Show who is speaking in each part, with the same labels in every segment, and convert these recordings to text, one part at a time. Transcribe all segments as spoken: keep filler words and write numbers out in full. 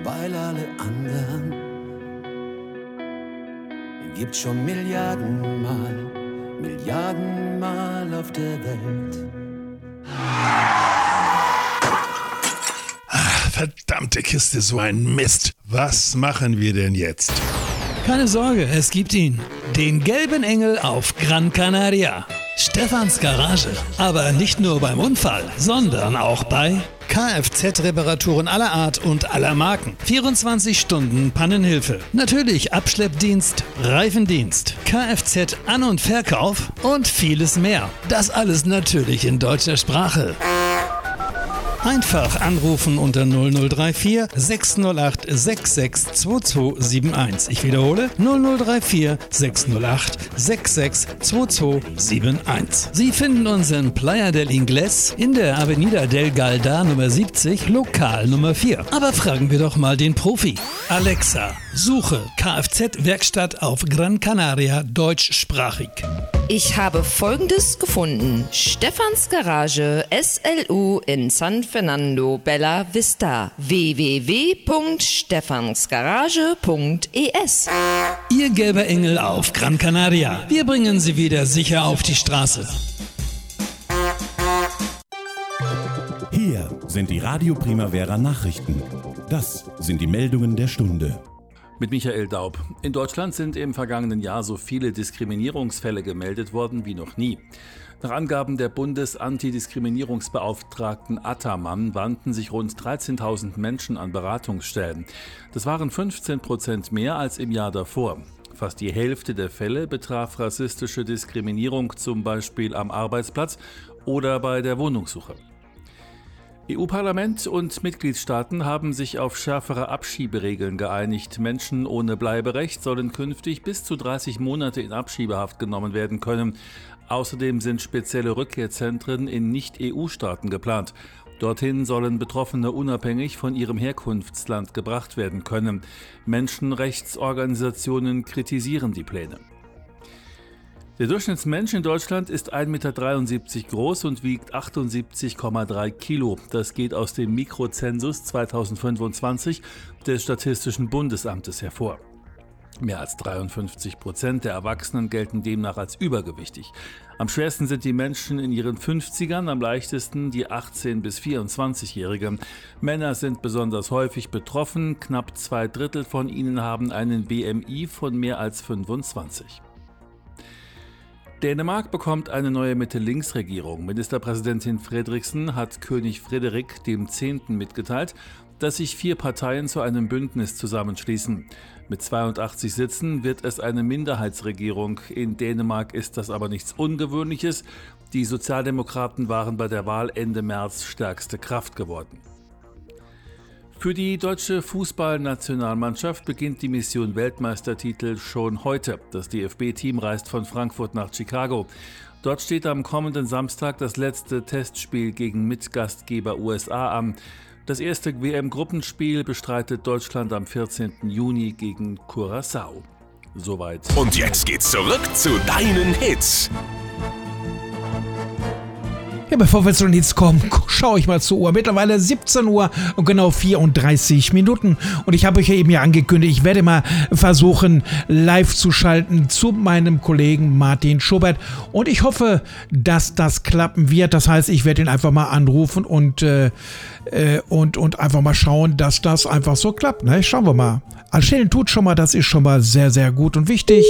Speaker 1: weil alle anderen gibt's schon Milliardenmal, Milliardenmal auf der Welt.
Speaker 2: Ach, verdammte Kiste, so ein Mist. Was machen wir denn jetzt?
Speaker 3: Keine Sorge, es gibt ihn. Den gelben Engel auf Gran Canaria. Stefans Garage. Aber nicht nur beim Unfall, sondern auch bei Kfz-Reparaturen aller Art und aller Marken. vierundzwanzig Stunden Pannenhilfe. Natürlich Abschleppdienst, Reifendienst, Kfz-An- und Verkauf und vieles mehr. Das alles natürlich in deutscher Sprache. Einfach anrufen unter null null drei vier sechs null acht sechs sechs zwei zwei sieben eins. Ich wiederhole null null drei vier sechs null acht sechs sechs zwei zwei sieben eins. Sie finden uns in Playa del Ingles in der Avenida del Galda Nummer siebzig, Lokal Nummer vier. Aber fragen wir doch mal den Profi. Alexa, suche Kfz-Werkstatt auf Gran Canaria deutschsprachig.
Speaker 4: Ich habe Folgendes gefunden. Stefans Garage S L U in San Fernando Bella Vista. w w w punkt stefansgarage punkt e s.
Speaker 3: Ihr gelber Engel auf Gran Canaria. Wir bringen Sie wieder sicher auf die Straße.
Speaker 5: Hier sind die Radio Primavera Nachrichten. Das sind die Meldungen der Stunde.
Speaker 6: Mit Michael Daub. In Deutschland sind im vergangenen Jahr so viele Diskriminierungsfälle gemeldet worden wie noch nie. Nach Angaben der Bundesantidiskriminierungsbeauftragten Attermann wandten sich rund dreizehntausend Menschen an Beratungsstellen. Das waren fünfzehn Prozent mehr als im Jahr davor. Fast die Hälfte der Fälle betraf rassistische Diskriminierung, zum Beispiel am Arbeitsplatz oder bei der Wohnungssuche. E U-Parlament und Mitgliedstaaten haben sich auf schärfere Abschieberegeln geeinigt. Menschen ohne Bleiberecht sollen künftig bis zu dreißig Monate in Abschiebehaft genommen werden können. Außerdem sind spezielle Rückkehrzentren in Nicht-E U-Staaten geplant. Dorthin sollen Betroffene unabhängig von ihrem Herkunftsland gebracht werden können. Menschenrechtsorganisationen kritisieren die Pläne. Der Durchschnittsmensch in Deutschland ist ein Meter dreiundsiebzig groß und wiegt achtundsiebzig Komma drei Kilo. Das geht aus dem Mikrozensus zweitausendfünfundzwanzig des Statistischen Bundesamtes hervor. Mehr als dreiundfünfzig Prozent der Erwachsenen gelten demnach als übergewichtig. Am schwersten sind die Menschen in ihren fünfzigern, am leichtesten die achtzehn- bis vierundzwanzigjährigen. Männer sind besonders häufig betroffen. Knapp zwei Drittel von ihnen haben einen B M I von mehr als fünfundzwanzig. Dänemark bekommt eine neue Mitte-Links-Regierung. Ministerpräsidentin Frederiksen hat König Frederik dem Zehnten mitgeteilt, dass sich vier Parteien zu einem Bündnis zusammenschließen. Mit zweiundachtzig Sitzen wird es eine Minderheitsregierung. In Dänemark ist das aber nichts Ungewöhnliches. Die Sozialdemokraten waren bei der Wahl Ende März stärkste Kraft geworden. Für die deutsche Fußballnationalmannschaft beginnt die Mission Weltmeistertitel schon heute. Das D F B-Team reist von Frankfurt nach Chicago. Dort steht am kommenden Samstag das letzte Testspiel gegen Mitgastgeber U S A an. Das erste W M-Gruppenspiel bestreitet Deutschland am vierzehnten Juni gegen Curaçao. Soweit.
Speaker 7: Und jetzt geht's zurück zu deinen Hits.
Speaker 8: Ja, bevor wir zu den Hits kommen, schaue ich mal zur Uhr. Mittlerweile siebzehn Uhr und genau vierunddreißig Minuten. Und ich habe euch ja eben ja angekündigt, ich werde mal versuchen, live zu schalten zu meinem Kollegen Martin Schubert. Und ich hoffe, dass das klappen wird. Das heißt, ich werde ihn einfach mal anrufen und, äh, und, und einfach mal schauen, dass das einfach so klappt. Ne? Schauen wir mal. Anstellen tut schon mal, das ist schon mal sehr, sehr gut und wichtig.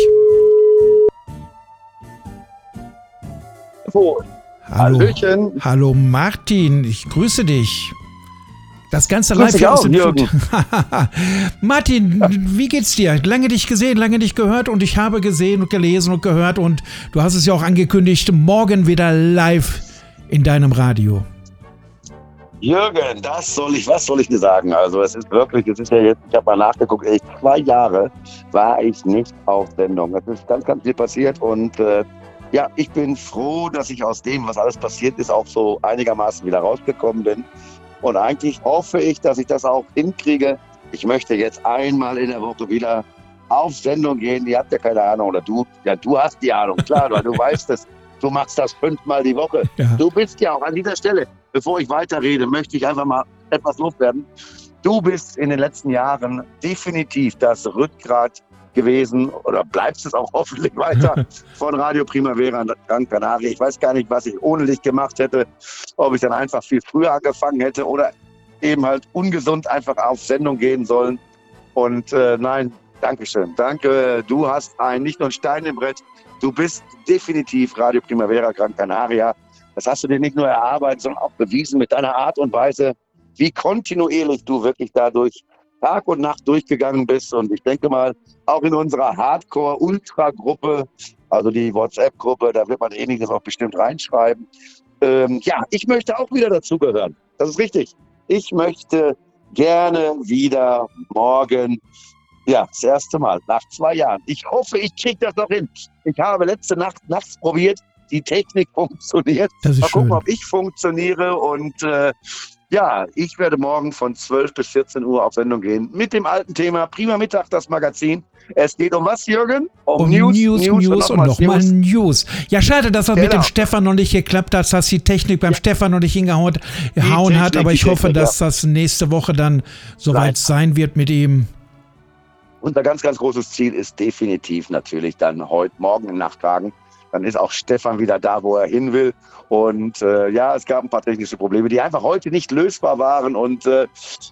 Speaker 9: So.
Speaker 8: Hallo,
Speaker 9: Hallöchen.
Speaker 8: Hallo Martin, ich grüße dich. Das Ganze
Speaker 9: Grüß
Speaker 8: live
Speaker 9: dich
Speaker 8: hier aus
Speaker 9: auch,
Speaker 8: dem
Speaker 9: Jürgen.
Speaker 8: Martin, wie geht's dir? Lange dich gesehen, lange dich gehört und ich habe gesehen und gelesen und gehört und du hast es ja auch angekündigt, morgen wieder live in deinem Radio.
Speaker 9: Jürgen, das soll ich, was soll ich dir sagen? Also es ist wirklich, es ist ja jetzt, ich habe mal nachgeguckt, echt zwei Jahre war ich nicht auf Sendung. Es ist ganz, ganz viel passiert und äh, ja, ich bin froh, dass ich aus dem, was alles passiert ist, auch so einigermaßen wieder rausgekommen bin. Und eigentlich hoffe ich, dass ich das auch hinkriege. Ich möchte jetzt einmal in der Woche wieder auf Sendung gehen. Ihr habt ja keine Ahnung, oder du, ja, du hast die Ahnung, klar, weil du weißt es. Du machst das fünfmal die Woche. Ja. Du bist ja auch an dieser Stelle, bevor ich weiterrede, möchte ich einfach mal etwas loswerden. Du bist in den letzten Jahren definitiv das Rückgrat gewesen oder bleibst es auch hoffentlich weiter von Radio Primavera Gran Canaria. Ich weiß gar nicht, was ich ohne dich gemacht hätte, ob ich dann einfach viel früher angefangen hätte oder eben halt ungesund einfach auf Sendung gehen sollen. Und äh, nein, Dankeschön. Danke, du hast ein, nicht nur ein Stein im Brett, du bist definitiv Radio Primavera Gran Canaria. Das hast du dir nicht nur erarbeitet, sondern auch bewiesen mit deiner Art und Weise, wie kontinuierlich du wirklich dadurch Tag und Nacht durchgegangen bist. Und ich denke mal, auch in unserer Hardcore-Ultra-Gruppe, also die WhatsApp-Gruppe, da wird man ähnliches auch bestimmt reinschreiben. Ähm, ja, ich möchte auch wieder dazugehören. Das ist richtig. Ich möchte gerne wieder morgen, ja, das erste Mal nach zwei Jahren. Ich hoffe, ich kriege das noch hin. Ich habe letzte Nacht nachts probiert, die Technik funktioniert.
Speaker 8: Das ist
Speaker 9: Mal gucken,
Speaker 8: schön.
Speaker 9: ob ich funktioniere und äh, ja, ich werde morgen von zwölf bis vierzehn Uhr auf Sendung gehen mit dem alten Thema Prima Mittag, das Magazin. Es geht um was, Jürgen?
Speaker 8: Um, um News, News, News, News und nochmal News. News. Ja, schade, dass das genau. mit dem Stefan noch nicht geklappt hat, dass die Technik beim ja. Stefan noch nicht hingehauen hat, aber ich hoffe, Technik, dass ja. das nächste Woche dann soweit Nein. sein wird mit ihm.
Speaker 9: Unser ganz, ganz großes Ziel ist definitiv natürlich dann heute Morgen in Nachttagen. Dann ist auch Stefan wieder da, wo er hin will. Und äh, ja, es gab ein paar technische Probleme, die einfach heute nicht lösbar waren. Und äh,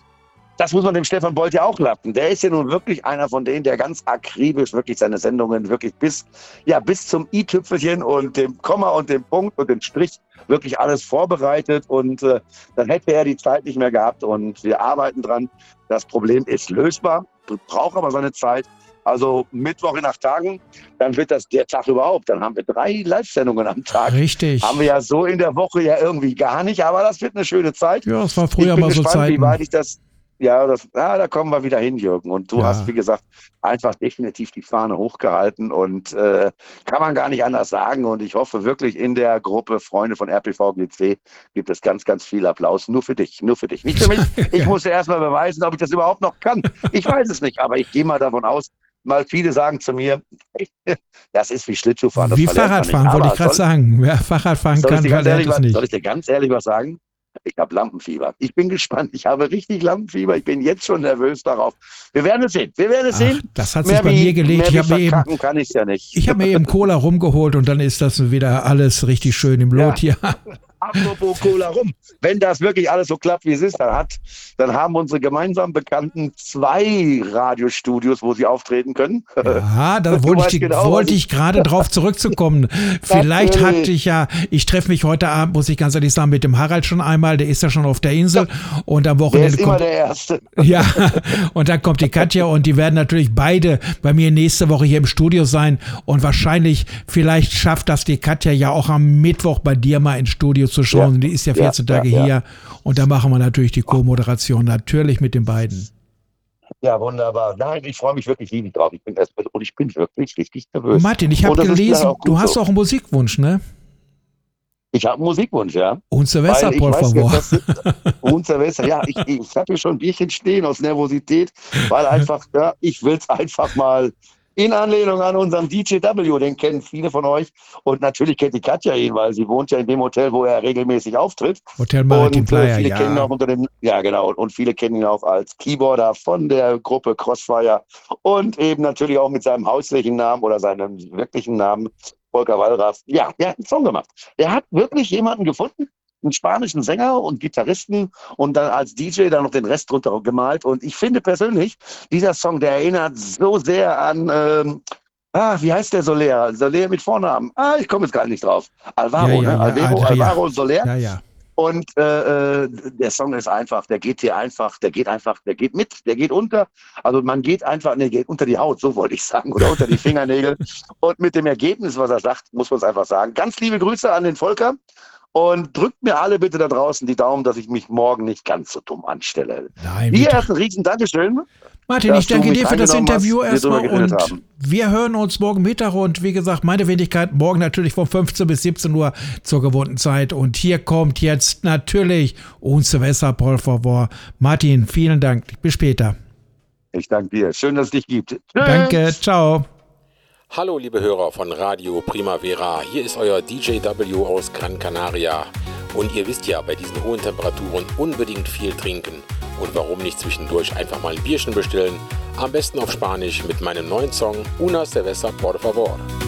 Speaker 9: das muss man dem Stefan Bolt ja auch lappen. Der ist ja nun wirklich einer von denen, der ganz akribisch wirklich seine Sendungen wirklich bis, ja, bis zum i-Tüpfelchen und dem Komma und dem Punkt und dem Strich wirklich alles vorbereitet. Und äh, dann hätte er die Zeit nicht mehr gehabt. Und wir arbeiten dran. Das Problem ist lösbar, braucht aber seine Zeit. Also Mittwoch in acht Tagen, dann wird das der Tag überhaupt. Dann haben wir drei Live-Sendungen am Tag.
Speaker 8: Richtig.
Speaker 9: Haben wir ja so in der Woche ja irgendwie gar nicht, aber das wird eine schöne Zeit.
Speaker 8: Ja, es war früher mal so
Speaker 9: gespannt,
Speaker 8: Zeiten.
Speaker 9: Wie weit ich das, ja, das, ja, da kommen wir wieder hin, Jürgen. Und du ja. hast, wie gesagt, einfach definitiv die Fahne hochgehalten und äh, kann man gar nicht anders sagen. Und ich hoffe wirklich, in der Gruppe Freunde von R P V G C gibt es ganz, ganz viel Applaus. Nur für dich, nur für dich. Nicht für mich. Ich muss erst mal beweisen, ob ich das überhaupt noch kann. Ich weiß es nicht, aber ich gehe mal davon aus, mal viele sagen zu mir, das ist wie Schlittschuhfahren.
Speaker 8: Wie Fahrradfahren, wollte ich gerade sagen. Wer Fahrradfahren kann, verlernt es nicht.
Speaker 9: Soll ich dir ganz ehrlich was sagen? Ich habe Lampenfieber. Ich bin gespannt. Ich habe richtig Lampenfieber. Ich bin jetzt schon nervös darauf. Wir werden es sehen. Wir werden es
Speaker 8: Ach,
Speaker 9: sehen.
Speaker 8: Das hat sich mehr bei wie, mir gelegt. Ich habe mir eben,
Speaker 9: kann ich's ja nicht.
Speaker 8: Ich habe mir eben Cola rumgeholt und dann ist das wieder alles richtig schön im Lot hier.
Speaker 9: Ja. Apropos Cola rum. Wenn das wirklich alles so klappt, wie es ist, dann, hat, dann haben unsere gemeinsamen Bekannten zwei Radiostudios, wo sie auftreten können.
Speaker 8: Ja, da wollte ich, genau, wollte ich gerade drauf zurückzukommen. Vielleicht
Speaker 9: Natürlich.
Speaker 8: hatte ich ja, ich treffe mich heute Abend, muss ich ganz ehrlich sagen, mit dem Harald schon einmal, der ist ja schon auf der Insel ja. und am Wochenende
Speaker 9: der ist
Speaker 8: kommt,
Speaker 9: immer der Erste.
Speaker 8: Ja, und dann kommt die Katja und die werden natürlich beide bei mir nächste Woche hier im Studio sein und wahrscheinlich, vielleicht schafft das die Katja ja auch am Mittwoch bei dir mal ins Studio zu schauen. Ja. Die ist ja vierzehn ja, Tage ja, hier ja. und da machen wir natürlich die Co-Moderation, natürlich mit den beiden.
Speaker 9: Ja, wunderbar. Nein, ich freue mich wirklich riesig drauf. Ich bin erst, und ich bin wirklich richtig nervös.
Speaker 8: Martin, ich habe gelesen, du hast so. auch einen Musikwunsch, ne?
Speaker 9: Ich habe einen Musikwunsch, ja.
Speaker 8: Un Silvester, por favor.
Speaker 9: Un Silvester, ja. Ich, ich habe hier schon ein Bierchen stehen aus Nervosität, weil einfach, ja, ich will es einfach mal in Anlehnung an unseren D J W, den kennen viele von euch. Und natürlich kennt die Katja ihn, weil sie wohnt ja in dem Hotel, wo er regelmäßig auftritt.
Speaker 8: Hotel Martin Playa,
Speaker 9: viele
Speaker 8: ja.
Speaker 9: Kennen ihn auch unter dem, ja, genau. Und viele kennen ihn auch als Keyboarder von der Gruppe Crossfire und eben natürlich auch mit seinem hauslichen Namen oder seinem wirklichen Namen, Volker Wallraff. Ja, der hat einen Song gemacht. Der hat wirklich jemanden gefunden, einen spanischen Sänger und Gitarristen und dann als D J dann noch den Rest drunter gemalt. Und ich finde persönlich, dieser Song, der erinnert so sehr an, ähm, ah, wie heißt der Soler? Soler mit Vornamen. Ah, ich komme jetzt gar nicht drauf. Alvaro,
Speaker 8: ja, ja,
Speaker 9: ne?
Speaker 8: Ja,
Speaker 9: Alvaro,
Speaker 8: Alter,
Speaker 9: Alvaro
Speaker 8: ja.
Speaker 9: Soler.
Speaker 8: Ja, ja.
Speaker 9: Und äh, der Song ist einfach, der geht hier einfach, der geht einfach, der geht mit, der geht unter. Also man geht einfach, ne, geht unter die Haut, so wollte ich sagen, oder unter die Fingernägel. Und mit dem Ergebnis, was er sagt, muss man es einfach sagen. Ganz liebe Grüße an den Volker. Und drückt mir alle bitte da draußen die Daumen, dass ich mich morgen nicht ganz so dumm anstelle.
Speaker 8: Nein,
Speaker 9: Dir erst ein riesen Dankeschön.
Speaker 8: Martin, ich danke dir für das Interview
Speaker 9: hast,
Speaker 8: erstmal und
Speaker 9: haben.
Speaker 8: wir hören uns morgen Mittag und wie gesagt, meine Wenigkeit morgen natürlich von fünfzehn bis siebzehn Uhr zur gewohnten Zeit und hier kommt jetzt natürlich Un Silvester, por favor. Martin, vielen Dank. Bis später.
Speaker 9: Ich danke dir. Schön, dass es dich gibt. Tschüss.
Speaker 8: Danke, ciao.
Speaker 10: Hallo liebe Hörer von Radio Primavera, hier ist euer D J W aus Gran Canaria und ihr wisst ja, bei diesen hohen Temperaturen unbedingt viel trinken Und warum nicht zwischendurch einfach mal ein Bierchen bestellen? Am besten auf Spanisch mit meinem neuen Song Una cerveza por favor.